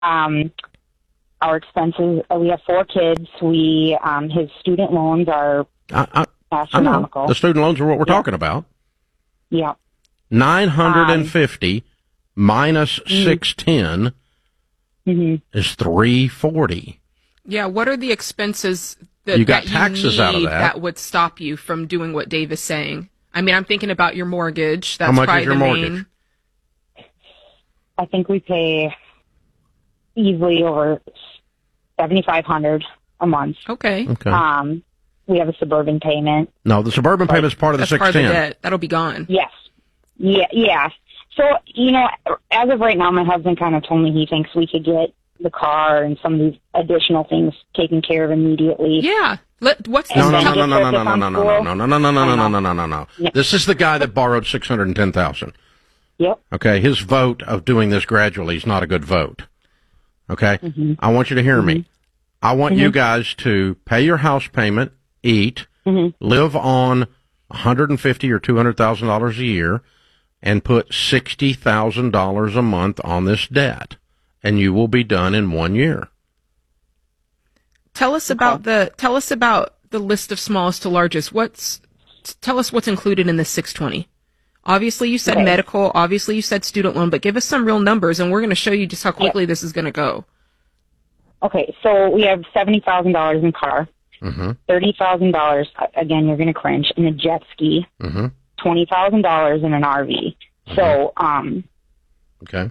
Our expenses, we have 4 kids. His student loans are astronomical. I know. The student loans are what we're talking about. Yeah. 950 minus 610 is 340. Yeah, what are the expenses that you got that taxes you out of need that would stop you from doing what Dave is saying? I mean, I'm thinking about your mortgage. That's How much probably is your the mortgage? main. I think we pay easily over $7,500 a month. Okay. We have a Suburban payment. No, the Suburban payment is part of the That's part of the 610. debt. That'll be gone. Yes. Yeah. So, as of right now, my husband kind of told me he thinks we could get the car and some of these additional things taken care of immediately. Yeah. What's this? No. This is the guy that borrowed $610,000. Yep. Okay, his vote of doing this gradually is not a good vote. Okay, I want you to hear me. I want you guys to pay your house payment, eat, live on $150,000 or $200,000 a year, and put $60,000 a month on this debt, and you will be done in 1 year. Tell us about the list of smallest to largest. Tell us what's included in this 620. Obviously, you said medical. Obviously, you said student loan. But give us some real numbers, and we're going to show you just how quickly this is going to go. Okay, so we have $70,000 in car, $30,000. Again, you're going to cringe in a jet ski, $20,000 in an RV. So, okay.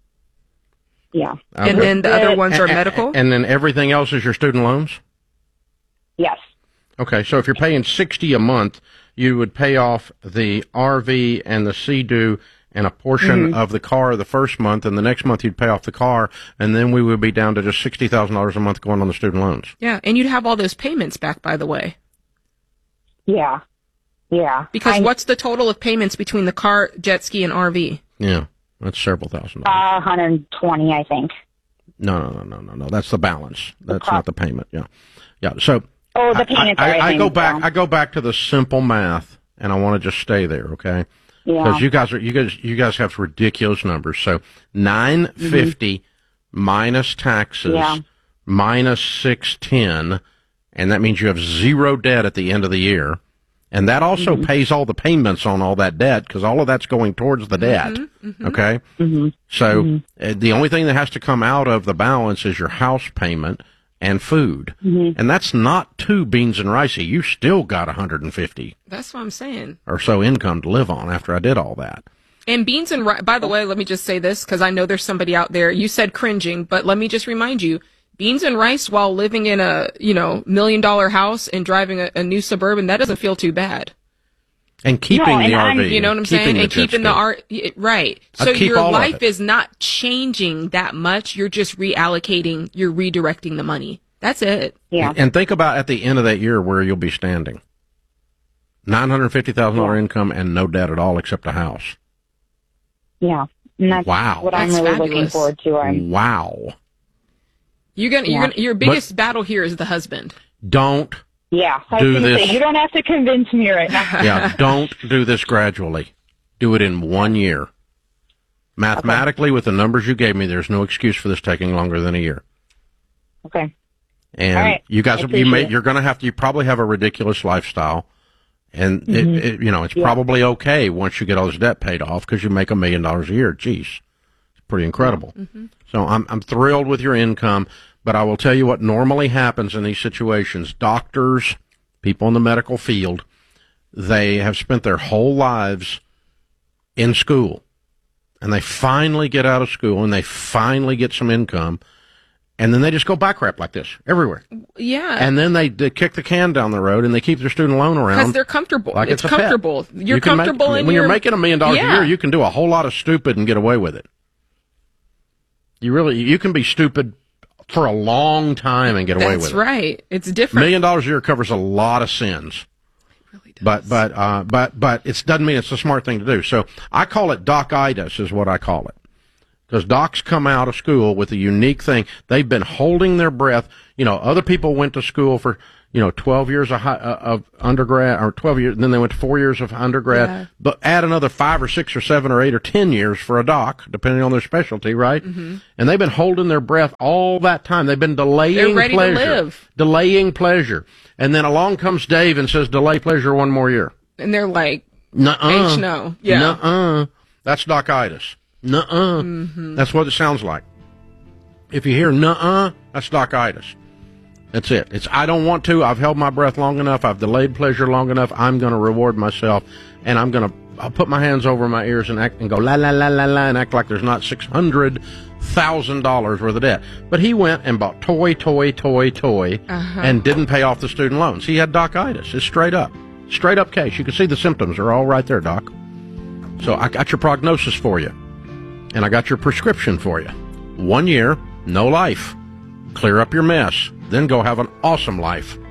Yeah. And then the other ones are medical? And then everything else is your student loans? Yes. Okay, so if you're paying $60 a month, you would pay off the RV and the Sea-Doo and a portion of the car the first month, and the next month you'd pay off the car, and then we would be down to just $60,000 a month going on the student loans. Yeah, and you'd have all those payments back, by the way. Yeah. Because what's the total of payments between the car, jet ski, and RV? Yeah, that's several $1,000. 120, I think. No. That's the balance. That's not the payment. Yeah. So the payments. I go back. I go back to the simple math, and I want to just stay there, okay? Yeah. Because you guys have ridiculous numbers. So $950 minus taxes minus $610, and that means you have zero debt at the end of the year. And that also pays all the payments on all that debt, because all of that's going towards the debt. Okay? So the only thing that has to come out of the balance is your house payment and food. And that's not too beans and ricey. You still got $150. That's what I'm saying. Or so income to live on after I did all that. And beans and rice, by the way, let me just say this, because I know there's somebody out there. You said cringing, but let me just remind you, beans and rice while living in a, $1 million house and driving a new Suburban, that doesn't feel too bad. And keeping the RV. You know what I'm saying? And keeping the art, right. So your life is not changing that much. You're just reallocating, you're redirecting the money. That's it. Yeah. And think about at the end of that year where you'll be standing. $950,000 income and no debt at all except a house. Yeah. And that's what I'm really looking forward to. Wow. Your biggest battle here is the husband. Don't do this. You don't have to convince me right now. Yeah, don't do this gradually. Do it in 1 year. Mathematically, with the numbers you gave me, there's no excuse for this taking longer than a year. Okay. And you guys, you're going to have to. You probably have a ridiculous lifestyle, and it's probably okay once you get all this debt paid off because you make $1 million a year. Jeez, it's pretty incredible. So I'm thrilled with your income, but I will tell you what normally happens in these situations. Doctors, people in the medical field, they have spent their whole lives in school, and they finally get out of school and they finally get some income, and then they just go bankrupt like this everywhere. Yeah. And then they kick the can down the road and they keep their student loan around. Because they're comfortable. Like it's comfortable. Pet. You're comfortable when you're making $1 million a year, you can do a whole lot of stupid and get away with it. You can be stupid for a long time and get away with it. That's right. It's different. $1 million a year covers a lot of sins. It really does. But it doesn't mean it's a smart thing to do. So I call it doc-itis is what I call it. Because docs come out of school with a unique thing. They've been holding their breath. Other people went to school for, 12 years of undergrad, or 12 years, and then they went to 4 years of undergrad. Yeah. But add another 5 or 6 or 7 or 8 or 10 years for a doc, depending on their specialty, right? Mm-hmm. And they've been holding their breath all that time. They've been delaying They're ready pleasure. To live. Delaying pleasure. And then along comes Dave and says, delay pleasure 1 more year. And they're like, nuh-uh. H no. Yeah. Nuh-uh. That's doc-itis. Nuh-uh. Mm-hmm. That's what it sounds like. If you hear nuh-uh, that's doc-itis. That's it. It's I don't want to. I've held my breath long enough. I've delayed pleasure long enough. I'm going to reward myself, and I'll put my hands over my ears and act and go la la la la la and act like there's not $600,000 worth of debt. But he went and bought toy, and didn't pay off the student loans. He had doc-itis. It's straight up case. You can see the symptoms are all right there, doc. So I got your prognosis for you. And I got your prescription for you. 1 year, no life. Clear up your mess. Then go have an awesome life.